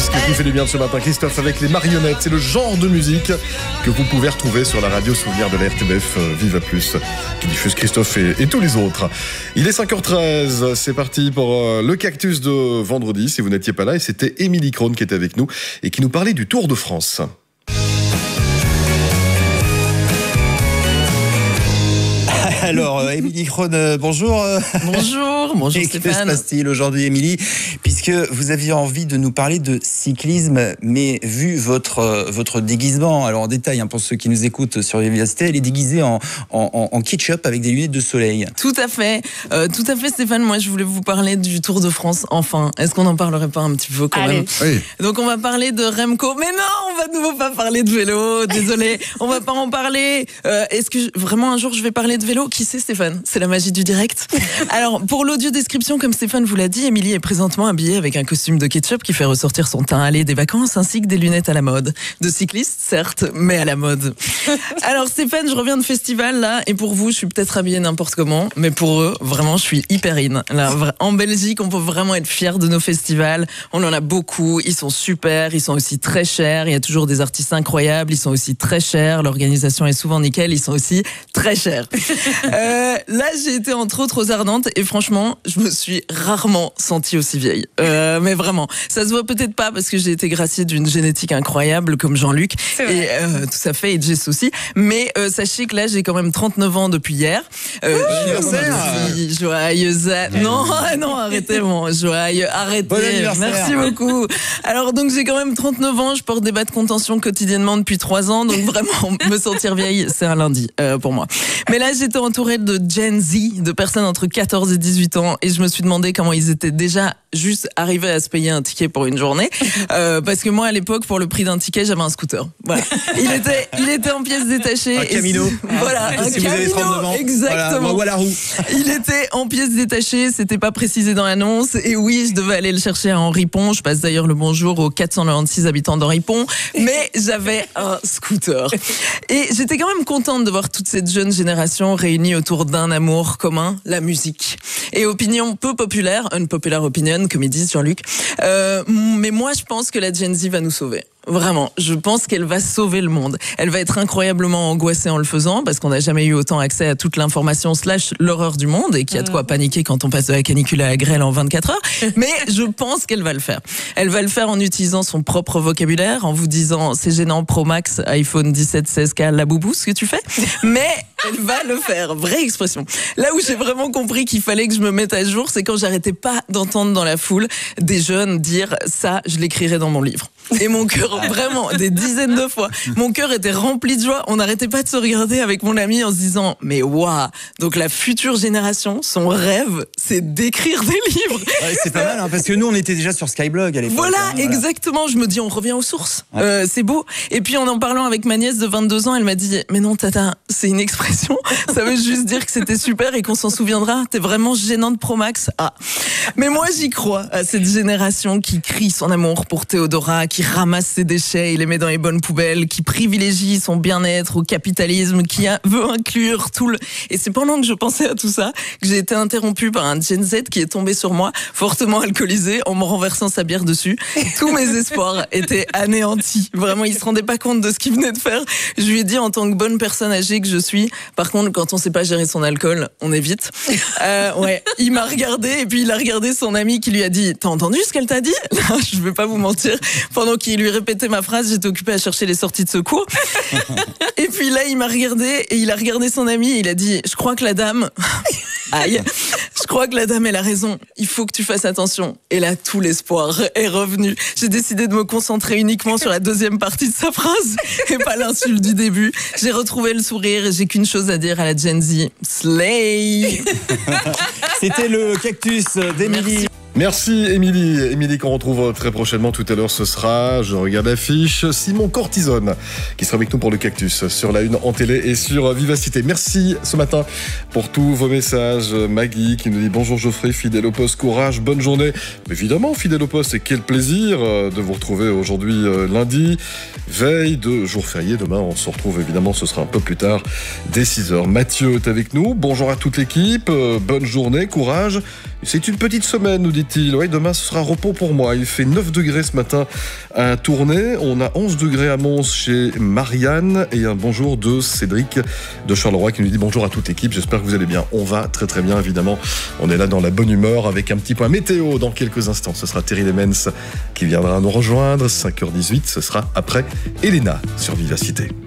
disque qui fait du bien ce matin. Christophe avec les marionnettes, c'est le genre de musique que vous pouvez retrouver sur la radio souvenir de la RTBF Viva Plus qui diffuse Christophe et tous les autres. Il est 5h13, c'est parti pour le cactus de vendredi si vous n'étiez pas là, et c'était Émilie Krohn qui était avec nous et qui nous parlait du Tour de France. Alors, Émilie Krohn, bonjour. Bonjour Et Stéphane. que se passe-t-il aujourd'hui, Émilie? Puisque vous aviez envie de nous parler de cyclisme, mais vu votre déguisement, alors en détail, pour ceux qui nous écoutent sur l'université, elle est déguisée en ketchup avec des lunettes de soleil. Tout à fait Stéphane, moi je voulais vous parler du Tour de France, enfin. Est-ce qu'on n'en parlerait pas un petit peu quand même? Oui. Donc on va parler de Remco, mais non, on va de nouveau pas parler de vélo, désolé, on va pas en parler. Est-ce que vraiment un jour je vais parler de vélo? Qui sait, Stéphane? C'est la magie du direct. Alors, pour l'audio description, comme Stéphane vous l'a dit, Émilie est présentement habillée avec un costume de ketchup qui fait ressortir son teint allé des vacances, ainsi que des lunettes à la mode. De cycliste, certes, mais à la mode. Alors, Stéphane, je reviens de festival, là, et pour vous, je suis peut-être habillée n'importe comment, mais pour eux, vraiment, je suis hyper in. Là, en Belgique, on peut vraiment être fiers de nos festivals. On en a beaucoup, ils sont super, ils sont aussi très chers, il y a toujours des artistes incroyables, ils sont aussi très chers, l'organisation est souvent nickel, ils sont aussi très chers. Là, j'ai été entre autres aux Ardentes et franchement, je me suis rarement sentie aussi vieille. Mais vraiment, ça se voit peut-être pas parce que j'ai été graciée d'une génétique incroyable comme Jean-Luc. Et tout à fait, et Jess aussi. Mais sachez que là, j'ai quand même 39 ans depuis hier. Joyeuse. Non, arrêtez arrêtez. Merci beaucoup. Alors donc j'ai quand même 39 ans, je porte des bas de contention quotidiennement depuis 3 ans, donc vraiment me sentir vieille, c'est un lundi pour moi. Mais là, j'étais entourée de Gen Z, de personnes entre 14 et 18 ans, et je me suis demandé comment ils étaient déjà juste arrivés à se payer un ticket pour une journée. Parce que moi, à l'époque, pour le prix d'un ticket, j'avais un scooter. Voilà. Il était en pièces détachées. Un Camino. Voilà, un si Camino. Vous avez 39 ans. Exactement. Voilà, la roue. Il était en pièces détachées, c'était pas précisé dans l'annonce. Et oui, je devais aller le chercher à Henri Pont. Je passe d'ailleurs le bonjour aux 496 habitants d'Henri Pont. Mais j'avais un scooter. Et j'étais quand même contente de voir toute cette jeune génération réunie autour d'un amour commun, la musique. Et opinion peu populaire, unpopular opinion, comme ils disent Jean-Luc. Mais moi, je pense que la Gen Z va nous sauver. Vraiment, je pense qu'elle va sauver le monde. Elle va être incroyablement angoissée en le faisant parce qu'on n'a jamais eu autant accès à toute l'information / l'horreur du monde et qu'il y a de quoi paniquer quand on passe de la canicule à la grêle en 24 heures. Mais je pense qu'elle va le faire. Elle va le faire en utilisant son propre vocabulaire, en vous disant c'est gênant Pro Max, iPhone 17, 16K, la boubou, ce que tu fais. Mais elle va le faire, vraie expression. Là où j'ai vraiment compris qu'il fallait que je me mette à jour, c'est quand j'arrêtais pas d'entendre dans la foule des jeunes dire ça, je l'écrirai dans mon livre. Et mon cœur, vraiment, des dizaines de fois, mon cœur était rempli de joie. On n'arrêtait pas de se regarder avec mon ami en se disant mais waouh, donc la future génération, son rêve, c'est d'écrire des livres. Ouais, c'est pas mal, parce que nous, on était déjà sur Skyblog à l'époque. Voilà, exactement. Je me dis, on revient aux sources. C'est beau. Et puis, en parlant avec ma nièce de 22 ans, elle m'a dit, mais non, tata, c'est une expression. Ça veut juste dire que c'était super et qu'on s'en souviendra. T'es vraiment gênante Pro Max. Ah. Mais moi, j'y crois à cette génération qui crie son amour pour Théodora, qui ramasse ses déchets et les met dans les bonnes poubelles, qui privilégie son bien-être au capitalisme, qui veut inclure tout le... Et c'est pendant que je pensais à tout ça que j'ai été interrompue par un Gen Z qui est tombé sur moi, fortement alcoolisé, en me renversant sa bière dessus. Tous mes espoirs étaient anéantis. Vraiment, il se rendait pas compte de ce qu'il venait de faire. Je lui ai dit, en tant que bonne personne âgée que je suis, par contre, quand on sait pas gérer son alcool, on évite. Il m'a regardé et puis il a regardé son ami qui lui a dit, t'as entendu ce qu'elle t'a dit? Là, je vais pas vous mentir. Pendant qu'il lui répétait ma phrase, j'étais occupée à chercher les sorties de secours. Et puis là, il m'a regardé et il a regardé son ami et il a dit, je crois que la dame... Aïe, je crois que la dame, elle a raison. Il faut que tu fasses attention. Et là, tout l'espoir est revenu. J'ai décidé de me concentrer uniquement sur la deuxième partie de sa phrase et pas l'insulte du début. J'ai retrouvé le sourire et j'ai qu'une chose à dire à la Gen Z. Slay. C'était le cactus d'Émilie. Merci Émilie. Émilie qu'on retrouve très prochainement. Tout à l'heure ce sera, je regarde l'affiche, Simon Cortisone qui sera avec nous pour le cactus sur la une en télé et sur Vivacité. Merci ce matin pour tous vos messages. Maggie qui nous dit bonjour Geoffrey, fidèle au poste, courage, bonne journée. Évidemment fidèle au poste et quel plaisir de vous retrouver aujourd'hui lundi, veille de jour férié. Demain on se retrouve évidemment, ce sera un peu plus tard dès 6h. Mathieu est avec nous, bonjour à toute l'équipe, bonne journée, courage. C'est une petite semaine, nous dit-il. Oui, demain, ce sera repos pour moi. Il fait 9 degrés ce matin à Tournai. On a 11 degrés à Mons chez Marianne. Et un bonjour de Cédric de Charleroi qui nous dit bonjour à toute l'équipe. J'espère que vous allez bien. On va très très bien, évidemment. On est là dans la bonne humeur avec un petit point météo dans quelques instants. Ce sera Thierry Lemens qui viendra nous rejoindre. 5h18, ce sera après Elena sur Vivacité.